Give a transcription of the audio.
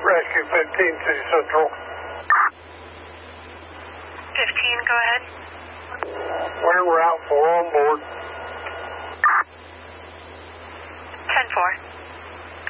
Rescue 15 to Central. 15, go ahead. We're en route for on board. 10-4.